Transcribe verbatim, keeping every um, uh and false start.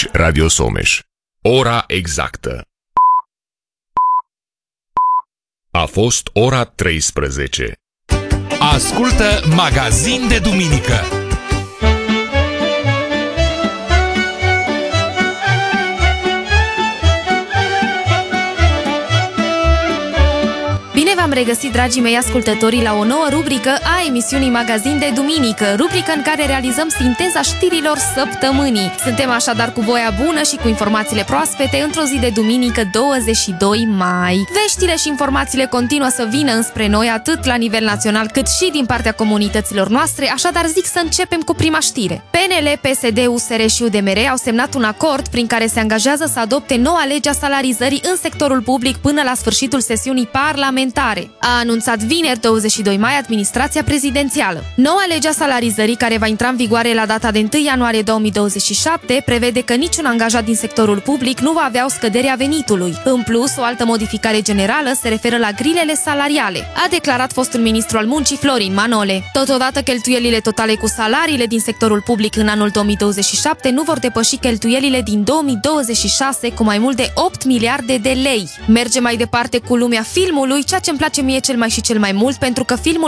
Aici Radio Someș. Ora exactă. A fost ora treisprezece. Ascultă Magazin de Duminică. Bine v-am regăsit, dragii mei ascultătorii, la o nouă rubrică a emisiunii Magazin de Duminică, rubrică în care realizăm sinteza știrilor săptămânii. Suntem așadar cu voia bună și cu informațiile proaspete într-o zi de duminică, douăzeci și doi mai. Veștile și informațiile continuă să vină înspre noi, atât la nivel național cât și din partea comunităților noastre, așadar zic să începem cu prima știre. P N L, P S D, U S R și U D M R au semnat un acord prin care se angajează să adopte noua lege a salarizării în sectorul public până la sfârșitul sesiunii parlamentare. A anunțat vineri, douăzeci și doi mai, administrația prezidențială. Noua lege a salarizării, care va intra în vigoare la data de întâi ianuarie două mii douăzeci și șapte, prevede că niciun angajat din sectorul public nu va avea o scădere a venitului. În plus, o altă modificare generală se referă la grilele salariale, a declarat fostul ministru al muncii Florin Manole. Totodată, cheltuielile totale cu salariile din sectorul public în anul două mii douăzeci și șapte nu vor depăși cheltuielile din două mii douăzeci și șase cu mai mult de opt miliarde de lei. Merge mai departe cu lumea filmului, ceea ce îmi place mie cel mai și cel mai mult, pentru că filmul